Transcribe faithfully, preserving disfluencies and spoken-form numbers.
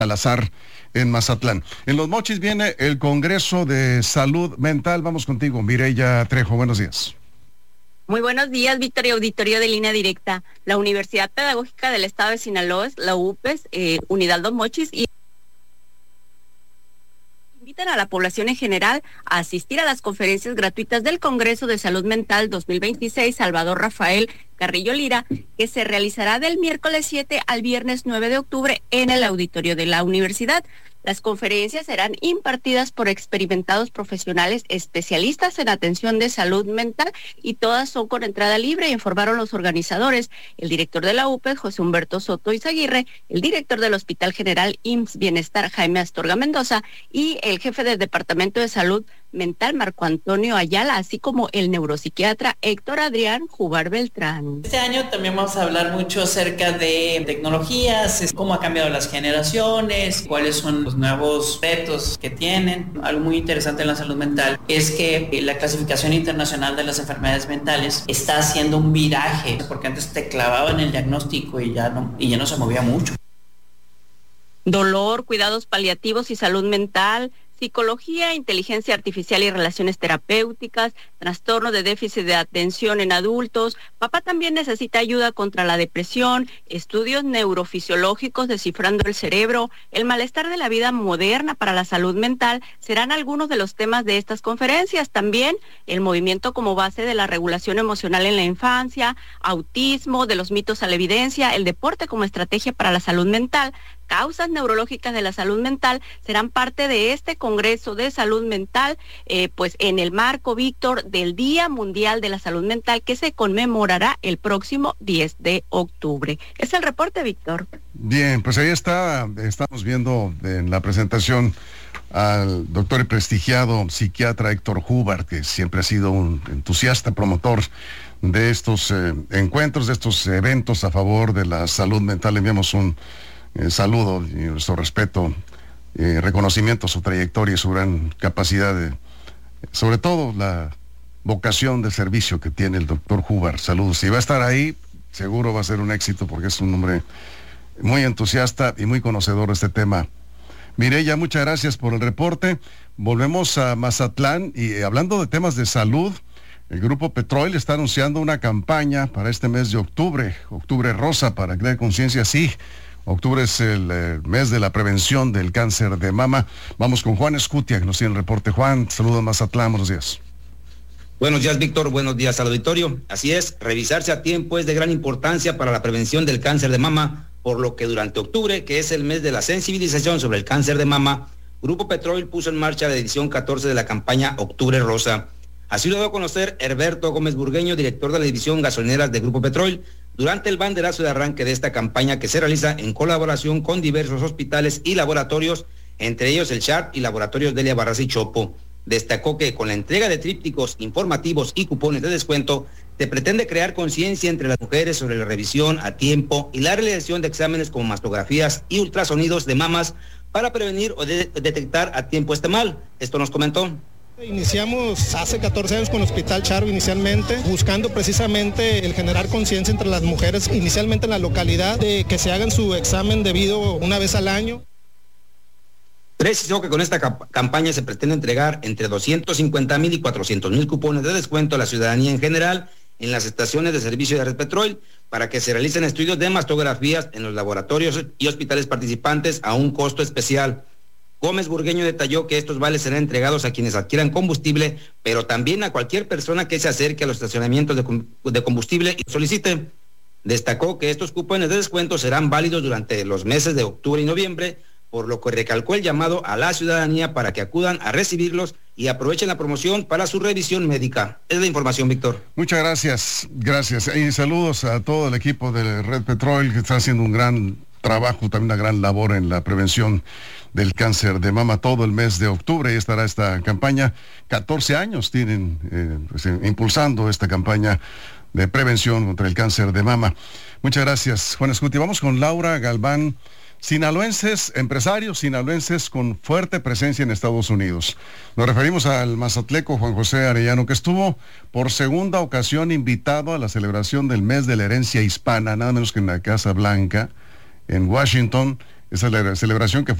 Salazar en Mazatlán. En Los Mochis viene el Congreso de Salud Mental. Vamos contigo, Mireya Trejo. Buenos días. Muy buenos días, Víctor y auditorio de Línea Directa. La Universidad Pedagógica del Estado de Sinaloa, la U P E S, eh, Unidad Los Mochis, y invitan a la población en general a asistir a las conferencias gratuitas del Congreso de Salud Mental dos mil veintiséis Salvador Rafael Carrillo Lira, que se realizará del miércoles siete al viernes nueve de octubre en el auditorio de la universidad. Las conferencias serán impartidas por experimentados profesionales especialistas en atención de salud mental y todas son con entrada libre, informaron los organizadores. El director de la U P E S, José Humberto Soto Izaguirre, el director del Hospital General I M S S Bienestar, Jaime Astorga Mendoza, y el jefe del Departamento de Salud Mental, Marco Antonio Ayala, así como el neuropsiquiatra Héctor Adrián Jugar Beltrán. Este año también vamos a hablar mucho acerca de tecnologías, cómo ha cambiado las generaciones, cuáles son los nuevos retos que tienen. Algo muy interesante en la salud mental es que la clasificación internacional de las enfermedades mentales está haciendo un viraje, porque antes te clavaban el diagnóstico y ya no, y ya no se movía mucho. Dolor, cuidados paliativos y salud mental, psicología, inteligencia artificial y relaciones terapéuticas, trastorno de déficit de atención en adultos. Papá también necesita ayuda contra la depresión, estudios neurofisiológicos descifrando el cerebro, el malestar de la vida moderna para la salud mental serán algunos de los temas de estas conferencias. También el movimiento como base de la regulación emocional en la infancia, autismo, de los mitos a la evidencia, el deporte como estrategia para la salud mental, causas neurológicas de la salud mental serán parte de este Congreso de Salud Mental, eh, pues en el marco, Víctor, del Día Mundial de la Salud Mental que se conmemorará el próximo diez de octubre. Es el reporte, Víctor. Bien, pues ahí está, estamos viendo en la presentación al doctor y prestigiado psiquiatra Héctor Jugar, que siempre ha sido un entusiasta promotor de estos eh, encuentros, de estos eventos a favor de la salud mental. Le enviamos un Eh, saludo y nuestro respeto, eh, reconocimiento a su trayectoria y su gran capacidad de, sobre todo la vocación de servicio que tiene el doctor Jugar. Saludos. Si va a estar ahí, seguro va a ser un éxito porque es un hombre muy entusiasta y muy conocedor de este tema. Mireya, muchas gracias por el reporte. Volvemos a Mazatlán y eh, hablando de temas de salud, el Grupo Petroil está anunciando una campaña para este mes de octubre, octubre rosa, para crear conciencia. Sí, octubre es el eh, mes de la prevención del cáncer de mama. Vamos con Juan Escutia, que nos tiene el reporte. Juan, saludos Mazatlán, buenos días. Buenos días, Víctor, buenos días al auditorio. Así es, revisarse a tiempo es de gran importancia para la prevención del cáncer de mama, por lo que durante octubre, que es el mes de la sensibilización sobre el cáncer de mama, Grupo Petroil puso en marcha la edición catorce de la campaña Octubre Rosa. Así lo dio a conocer Herberto Gómez Burgueño, director de la división gasolineras de Grupo Petroil, durante el banderazo de arranque de esta campaña que se realiza en colaboración con diversos hospitales y laboratorios, entre ellos el Sharp y Laboratorios Delia Barraza y Chopo. Destacó que con la entrega de trípticos informativos y cupones de descuento, se pretende crear conciencia entre las mujeres sobre la revisión a tiempo y la realización de exámenes como mastografías y ultrasonidos de mamas para prevenir o de- detectar a tiempo este mal. Esto nos comentó. Iniciamos hace catorce años con Hospital Charo inicialmente, buscando precisamente el generar conciencia entre las mujeres, inicialmente en la localidad, de que se hagan su examen debido una vez al año. Precisó que con esta cap- campaña se pretende entregar entre doscientos cincuenta mil y cuatrocientos mil cupones de descuento a la ciudadanía en general en las estaciones de servicio de Red Petrol para que se realicen estudios de mastografías en los laboratorios y hospitales participantes a un costo especial. Gómez Burgueño detalló que estos vales serán entregados a quienes adquieran combustible, pero también a cualquier persona que se acerque a los estacionamientos de, com- de combustible y solicite. Destacó que estos cupones de descuento serán válidos durante los meses de octubre y noviembre, por lo que recalcó el llamado a la ciudadanía para que acudan a recibirlos y aprovechen la promoción para su revisión médica. Es la información, Víctor. Muchas gracias, gracias. Y saludos a todo el equipo de Red Petrol que está haciendo un gran trabajo, también una gran labor en la prevención del cáncer de mama todo el mes de octubre. Y estará esta campaña. catorce años tienen eh, pues, eh, impulsando esta campaña de prevención contra el cáncer de mama. Muchas gracias, Juan Escuti. Vamos con Laura Galván. Sinaloenses, empresarios sinaloenses con fuerte presencia en Estados Unidos. Nos referimos al mazatleco Juan José Arellano, que estuvo por segunda ocasión invitado a la celebración del mes de la herencia hispana, nada menos que en la Casa Blanca, en Washington, esa celebración que fue